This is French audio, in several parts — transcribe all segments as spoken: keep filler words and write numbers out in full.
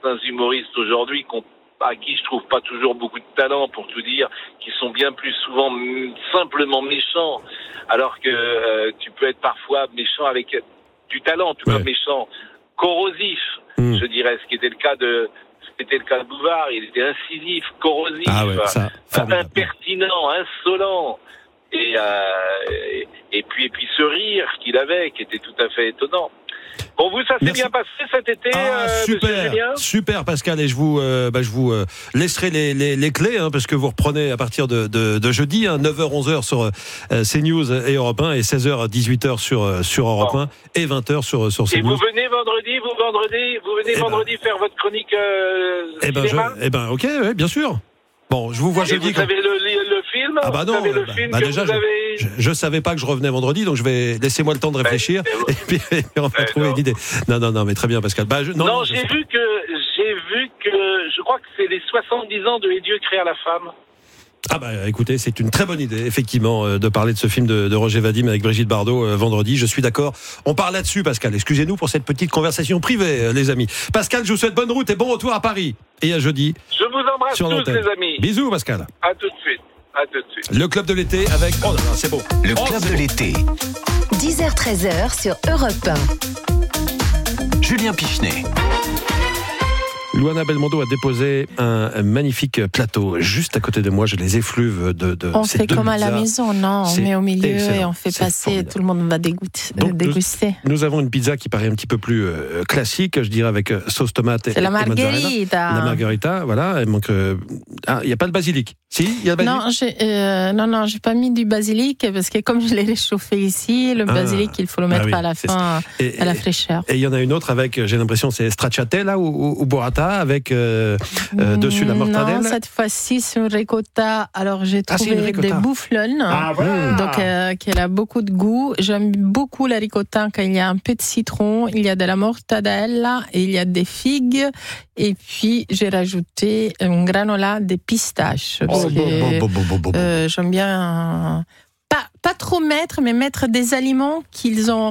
certains humoristes aujourd'hui qu'on à qui je trouve pas toujours beaucoup de talent, pour tout dire, qui sont bien plus souvent m- simplement méchants, alors que euh, tu peux être parfois méchant avec du talent, tu vois, Ouais. méchant, corrosif, Mmh. je dirais, ce qui était le cas de, ce qui était le cas de Bouvard. Il était incisif, corrosif, Ah ouais, ça, formidable. impertinent, insolent, et, euh, et et puis et puis ce rire qu'il avait, qui était tout à fait étonnant. Pour vous, ça s'est Merci. bien passé cet été, Ah, euh, monsieur super, Julien ? super Pascal, et je vous, euh, bah, je vous euh, laisserai les, les, les clés, hein, parce que vous reprenez à partir de, de, de jeudi, hein, neuf heures onze heures sur euh, CNews et Europe un, et seize heures dix-huit heures sur, euh, sur Europe Bon. un, et vingt heures sur, sur Et vous CNews. venez vendredi, vous vendredi, vous venez Eh ben. vendredi faire votre chronique euh, Eh ben, je, cinéma. eh ben, ok, ouais, bien sûr. Bon, je vous vois Et jeudi. vous savez le, le, le film Ah bah Vous non, savez le bah, film bah que déjà, vous avez... je, je savais pas que je revenais vendredi, donc je vais laissez-moi le temps de réfléchir, Ouais, et puis, et puis on va Ouais, trouver non. une idée. Non, non, non, mais très bien, Pascal. Bah, je, non, Non, non, je j'ai sais pas. vu que j'ai vu que je crois que c'est les soixante-dix ans de Et Dieu créa la femme. Ah bah écoutez, c'est une très bonne idée, effectivement, euh, de parler de ce film de, de Roger Vadim avec Brigitte Bardot euh, vendredi. Je suis d'accord. On parle là-dessus, Pascal. Excusez-nous pour cette petite conversation privée, euh, les amis. Pascal, je vous souhaite bonne route et bon retour à Paris. Et à jeudi. Je vous embrasse Sur tous, l'antenne. les amis. Bisous, Pascal. À tout de suite. À tout de suite. Le club de l'été avec. Oh là là, c'est beau. Le Oh, club c'est de beau. l'été. dix heures treize heures sur Europe un. Julien Pichenet. Luana Belmondo a déposé un, un magnifique plateau juste à côté de moi. Je les effluve de. de On ces fait deux comme à la pizzas. maison, non, on C'est met au milieu excellent. et on fait C'est passer, formidable. tout le monde va dégoûter, Donc, nous- déguster. Nous avons une pizza qui paraît un petit peu plus euh, classique, je dirais, avec euh, sauce tomate et, C'est la et mozzarella. margherita. La margherita, voilà. Elle manque. euh, Ah, il n'y a pas de basilic. Si, il y a le basilic. Non, j'ai, euh, non, non, j'ai pas mis du basilic parce que comme je l'ai réchauffé ici, le Ah. basilic, il faut le mettre Ah oui, à la c'est fin, Et- à la et- fraîcheur. Et il y en a une autre avec, j'ai l'impression, c'est stracciatella ou, ou, ou burrata avec euh, euh, dessus la mortadelle. Non, cette fois-ci, c'est une ricotta. Alors, j'ai Ah, c'est une trouvé ricotta. des bouflonnes. Ah, voilà. Donc, euh, qu'elle a beaucoup de goût. J'aime beaucoup la ricotta quand il y a un peu de citron, il y a de la mortadella, et il y a des figues. Et puis, j'ai rajouté un granola de pistaches. Parce Oh, que, bon, bon, bon, bon, bon, bon. euh, j'aime bien euh, pas, pas trop mettre, mais mettre des aliments qu'ils ont.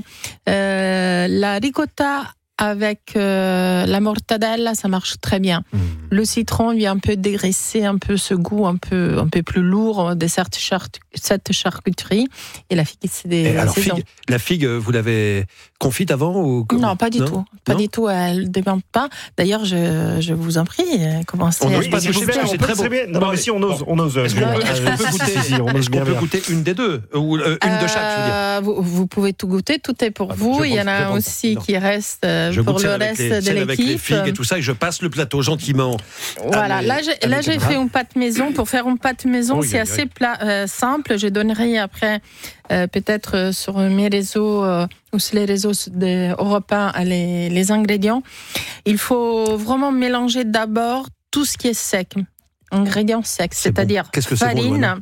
Euh, la ricotta avec euh, la mortadella, ça marche très bien. Mmh. Le citron vient un peu dégraisser un peu ce goût un peu, un peu plus lourd de cette, char- cette charcuterie. Et la figue, c'est des Et alors, saisons. figue, la figue, vous l'avez confite avant ou comment? Non, pas du Non tout. Pas Non du tout. Elle ne dépend pas. D'ailleurs, je, je vous en prie, commencez On à n'ose pas déguster. toucher, parce que c'est très bon. bien. Non, Non, mais mais- si, on ose. On ose. Est-ce qu'on Julien. est-ce qu'on peut Si, goûter, si, si, on ose est-ce qu'on bien, peut bien. goûter une des deux ou euh, une de chaque, je veux dire. Euh, vous, vous pouvez tout goûter, tout est pour Ah, vous. je Il y en prends- je a prends- aussi non. qui reste euh, Je pour goûte le celle avec reste les, de celle avec les l'équipe. figues et tout ça, et je passe le plateau gentiment. Voilà, à mes- là j'ai, à là mes j'ai camarades. fait une pâte maison. Pour faire une pâte maison, Oui, c'est oui, assez oui. pla- euh, simple. Je donnerai après, euh, peut-être euh, sur mes réseaux euh, ou sur les réseaux d'Europe un les, les ingrédients. Il faut vraiment mélanger d'abord tout ce qui est sec, ingrédients secs, C'est bon. c'est-à-dire Qu'est-ce que c'est bon, farine. Luana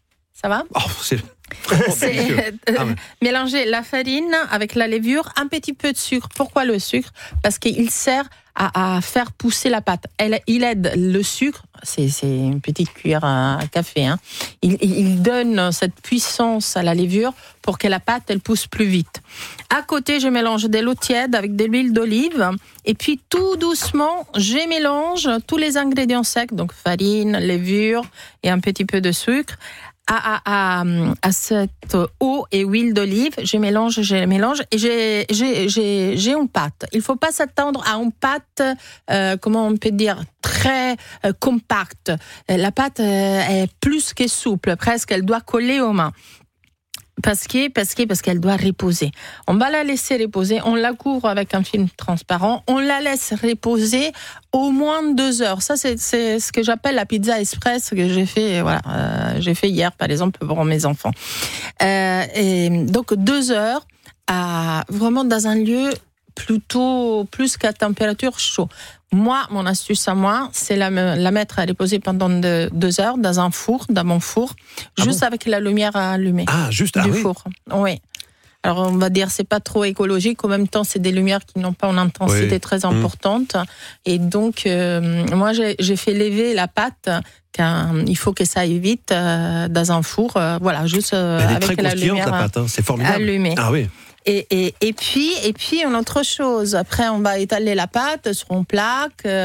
Ça va? Oh, c'est vraiment C'est délicieux. euh, Ah ouais. mélanger la farine avec la levure, un petit peu de sucre. Pourquoi le sucre? Parce qu'il sert à, à faire pousser la pâte. Elle, il aide le sucre, c'est, c'est une petite cuillère à café, hein. il, il donne cette puissance à la levure pour que la pâte elle pousse plus vite. À côté, je mélange de l'eau tiède avec de l'huile d'olive et puis tout doucement, je mélange tous les ingrédients secs, donc farine, levure et un petit peu de sucre. À, à, à, à cette eau et huile d'olive, je mélange, je mélange et j'ai, j'ai, j'ai, j'ai une pâte. Il faut pas s'attendre à une pâte, euh, comment on peut dire, très euh, compacte. La pâte euh, est plus que souple, presque, elle doit coller aux mains. Parce que, parce que, parce qu'elle doit reposer. On va la laisser reposer, on la couvre avec un film transparent, on la laisse reposer au moins deux heures. Ça, c'est, c'est ce que j'appelle la pizza express que j'ai fait, voilà, euh, j'ai fait hier, par exemple, pour mes enfants. Euh, et donc, deux heures, à, vraiment dans un lieu plutôt plus qu'à température chaude. Moi, mon astuce à moi, c'est la, la mettre à reposer pendant de, deux heures dans un four, dans mon four, Ah juste bon avec la lumière allumée Ah, juste ah, du oui. four. Oui. Alors, on va dire, c'est pas trop écologique. En même temps, c'est des lumières qui n'ont pas une intensité Oui. très importante. Mmh. Et donc, euh, moi, j'ai, j'ai fait lever la pâte. Car il faut que ça aille vite euh, dans un four. Euh, voilà, juste euh, Elle est avec très la croustillante, lumière la pâte, hein. C'est formidable. allumée. Ah oui. Et, et, et puis, et puis, une autre chose. Après, on va étaler la pâte sur une plaque. Euh,